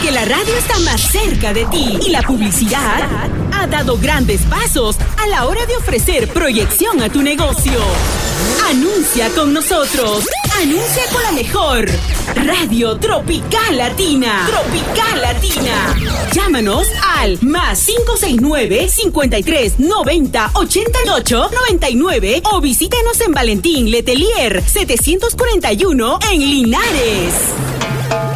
Porque la radio está más cerca de ti y la publicidad ha dado grandes pasos a la hora de ofrecer proyección a tu negocio. Anuncia con nosotros. Anuncia con la mejor Radio Tropical Latina. Tropical Latina. Llámanos al +569 53 90 88 99 o visítanos en Valentín Letelier 741 en Linares.